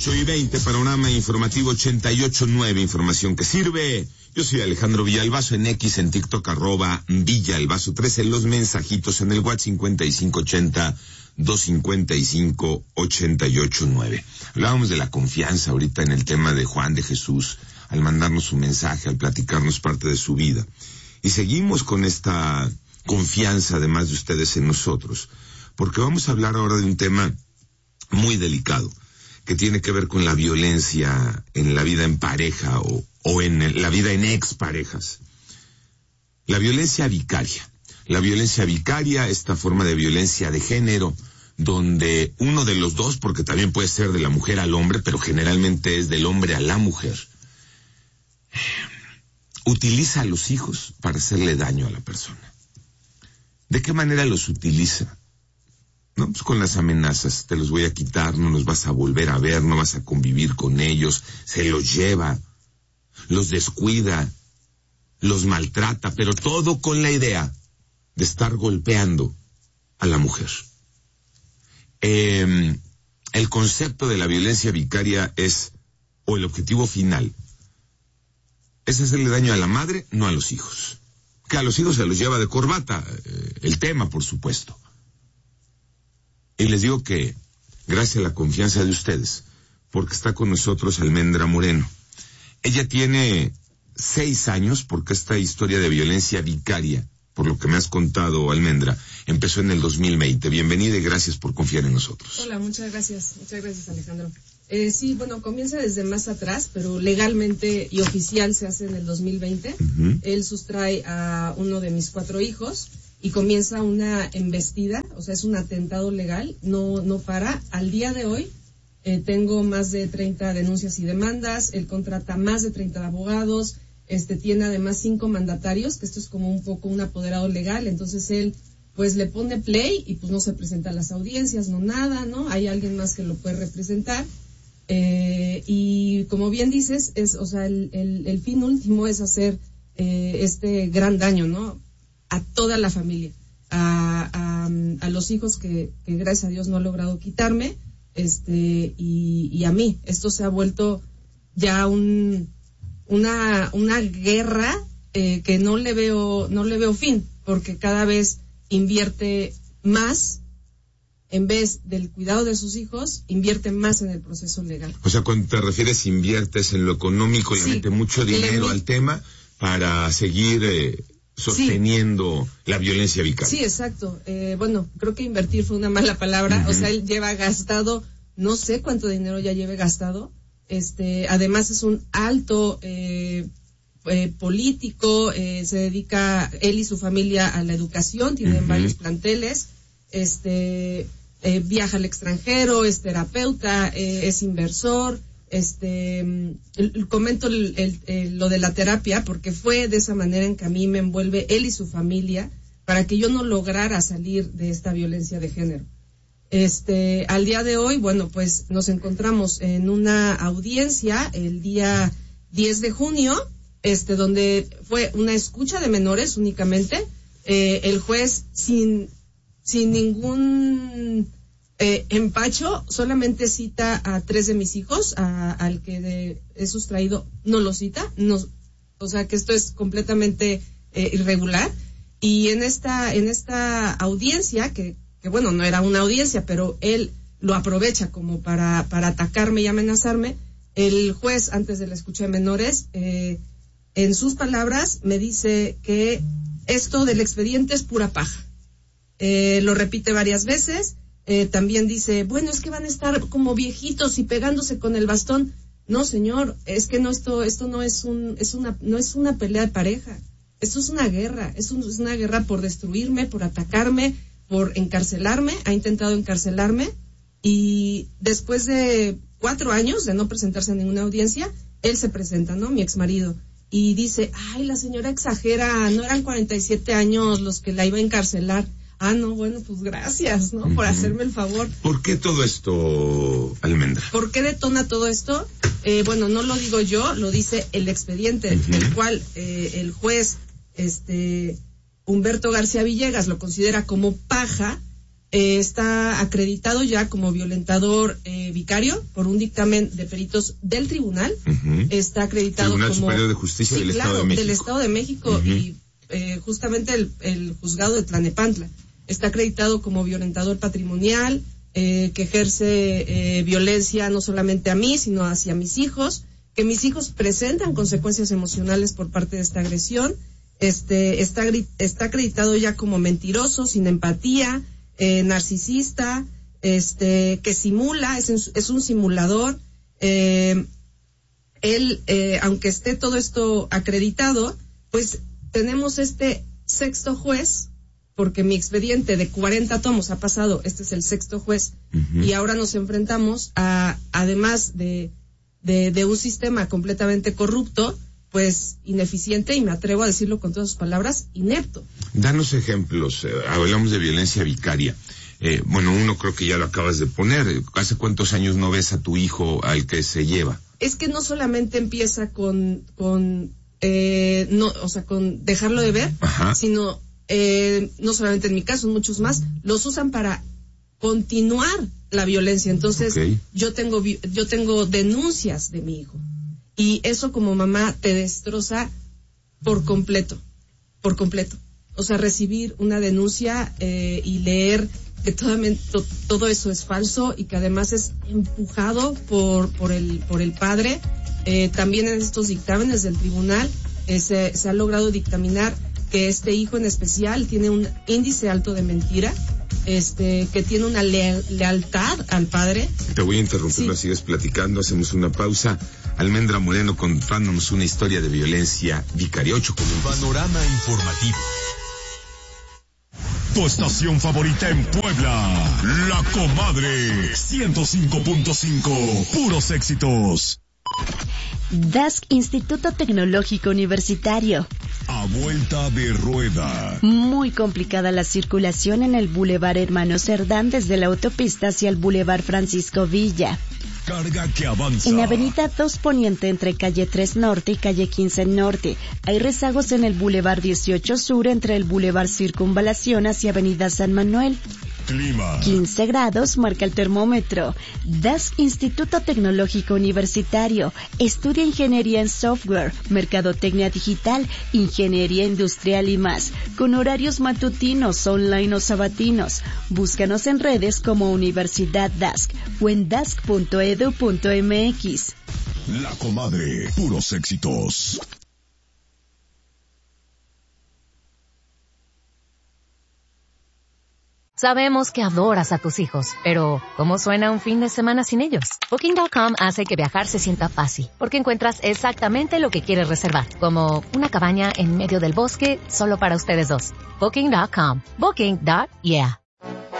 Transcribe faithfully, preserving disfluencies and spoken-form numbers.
ocho y veinte, panorama informativo ochenta y ocho nueve, información que sirve. Yo soy Alejandro Villalbazo, en X, en TikTok, arroba Villalbazo trece, los mensajitos en el WhatsApp cincuenta y cinco ochenta, doscientos cincuenta y cinco, ochenta y ocho nueve. Hablábamos de la confianza ahorita en el tema de Juan de Jesús, al mandarnos su mensaje, al platicarnos parte de su vida. Y seguimos con esta confianza, además de ustedes, en nosotros, porque vamos a hablar ahora de un tema muy delicado, que tiene que ver con la violencia en la vida en pareja o, o en el, la vida en exparejas. La violencia vicaria. La violencia vicaria, esta forma de violencia de género, donde uno de los dos, porque también puede ser de la mujer al hombre, pero generalmente es del hombre a la mujer, utiliza a los hijos para hacerle daño a la persona. ¿De qué manera los utiliza? No, pues con las amenazas, te los voy a quitar, no los vas a volver a ver, no vas a convivir con ellos, se los lleva, los descuida, los maltrata, pero todo con la idea de estar golpeando a la mujer. Eh, el concepto de la violencia vicaria es, o el objetivo final, es hacerle daño a la madre, no a los hijos. Que a los hijos se los lleva de corbata, eh, el tema, por supuesto. Y les digo que, gracias a la confianza de ustedes, porque está con nosotros Almendra Moreno. Ella tiene seis años, porque esta historia de violencia vicaria, por lo que me has contado, Almendra, empezó en el dos mil veinte. Bienvenida y gracias por confiar en nosotros. Hola, muchas gracias. Muchas gracias, Alejandro. Eh, sí, bueno, comienza desde más atrás, pero legalmente y oficial se hace en el dos mil veinte. Uh-huh. Él sustrae a uno de mis cuatro hijos y comienza una embestida, o sea, es un atentado legal, no no para. Al día de hoy eh, tengo más de treinta denuncias y demandas, él contrata más de treinta abogados, este tiene además cinco mandatarios, que esto es como un poco un apoderado legal, entonces él pues le pone play y pues no se presenta a las audiencias, no nada, ¿no? Hay alguien más que lo puede representar. Eh, y como bien dices, es, o sea, el, el, el fin último es hacer eh, este gran daño, ¿no? A toda la familia, a, a, a los hijos que, que gracias a Dios no ha logrado quitarme, este, y, y a mí. Esto se ha vuelto ya un, una, una guerra eh, que no le veo, no le veo fin, porque cada vez invierte más. En vez del cuidado de sus hijos, invierte más en el proceso legal. O sea, cuando te refieres inviertes en lo económico, sí, le mete mucho dinero al tema para seguir eh, sosteniendo sí. la violencia vicaria. Sí, exacto. Eh, bueno, creo que invertir fue una mala palabra. Uh-huh. O sea, él lleva gastado, no sé cuánto dinero ya lleve gastado. Este, además es un alto eh, eh, político, eh, se dedica él y su familia a la educación, tienen uh-huh. varios planteles. Este... Eh, viaja al extranjero, es terapeuta, eh, es inversor, este, el, el, comento el, el, el, lo de la terapia porque fue de esa manera en que a mí me envuelve él y su familia para que yo no lograra salir de esta violencia de género. Este, al día de hoy, bueno, pues nos encontramos en una audiencia el día diez de junio, este, donde fue una escucha de menores únicamente, eh, el juez sin sin ningún eh, empacho, solamente cita a tres de mis hijos, a, al que de, he sustraído, no lo cita, no, o sea que esto es completamente eh, irregular, y en esta, en esta audiencia, que, que bueno, no era una audiencia, pero él lo aprovecha como para, para atacarme y amenazarme, el juez, antes de la escucha de menores, eh, en sus palabras, me dice que esto del expediente es pura paja. Eh, lo repite varias veces, eh, también dice, bueno, es que van a estar como viejitos y pegándose con el bastón. No, señor, es que no, esto, esto no es un, es una, no es una pelea de pareja, esto es una guerra, es, un, es una guerra por destruirme, por atacarme, por encarcelarme, ha intentado encarcelarme, y después de cuatro años de no presentarse a ninguna audiencia, él se presenta, ¿no? Mi exmarido, y dice, ay, la señora exagera, no eran cuarenta y siete años los que la iba a encarcelar. Ah, no, bueno, pues gracias, ¿no? Uh-huh. Por hacerme el favor. ¿Por qué todo esto, Almendra? ¿Por qué detona todo esto? Eh, bueno, no lo digo yo, lo dice el expediente, uh-huh. el cual eh, el juez, este, Humberto García Villegas lo considera como paja, eh, está acreditado ya como violentador eh, vicario por un dictamen de peritos del tribunal. Uh-huh. Está acreditado Tribunal como... Superior de Justicia sí, del claro, Estado de México. del Estado de México uh-huh. y eh, justamente el, el juzgado de Tlalnepantla. Está acreditado como violentador patrimonial, eh, que ejerce eh, violencia no solamente a mí, sino hacia mis hijos, que mis hijos presentan consecuencias emocionales por parte de esta agresión. Este está está acreditado ya como mentiroso, sin empatía, eh, narcisista, este que simula, es, es un simulador. Eh, él, eh, aunque esté todo esto acreditado, pues tenemos este sexto juez, porque mi expediente de cuarenta tomos ha pasado, este es el sexto juez, uh-huh. y ahora nos enfrentamos a, además de, de, de un sistema completamente corrupto, pues ineficiente, y me atrevo a decirlo con todas sus palabras, inepto. Danos ejemplos, eh, hablamos de violencia vicaria. Eh, bueno, uno creo que ya lo acabas de poner. ¿Hace cuántos años no ves a tu hijo al que se lleva? Es que no solamente empieza con, con, eh, no, o sea, con dejarlo de ver, Ajá. sino Eh, no solamente en mi caso, en muchos más, los usan para continuar la violencia. Entonces, okay. yo tengo yo tengo denuncias de mi hijo. Y eso como mamá te destroza por completo, por completo. O sea, recibir una denuncia eh, y leer que todo, to, todo eso es falso y que además es empujado por, por, el, por el padre. Eh, también en estos dictámenes del tribunal eh, se, se ha logrado dictaminar que este hijo en especial tiene un índice alto de mentira, este, que tiene una leal, lealtad al padre. Te voy a interrumpir, sí. Sigues platicando, hacemos una pausa. Almendra Moreno contándonos una historia de violencia vicaria. Ocho con un panorama informativo. Tu estación favorita en Puebla, La Comadre, ciento cinco punto cinco, puros éxitos. D A S C Instituto Tecnológico Universitario. A vuelta de rueda. Muy complicada la circulación en el Boulevard Hermano Cerdán desde la autopista hacia el Boulevard Francisco Villa. Carga que avanza. En Avenida dos Poniente entre Calle tres Norte y Calle quince Norte. Hay rezagos en el Boulevard dieciocho Sur entre el Boulevard Circunvalación hacia Avenida San Manuel. Clima. quince grados marca el termómetro. D A S C Instituto Tecnológico Universitario. Estudia Ingeniería en Software, Mercadotecnia Digital, Ingeniería Industrial y más. Con horarios matutinos, online o sabatinos. Búscanos en redes como Universidad D A S C o en dasc punto edu punto mx. La Comadre, puros éxitos. Sabemos que adoras a tus hijos, pero ¿cómo suena un fin de semana sin ellos? Booking punto com hace que viajar se sienta fácil, porque encuentras exactamente lo que quieres reservar, como una cabaña en medio del bosque solo para ustedes dos. Booking punto com. Booking. Yeah.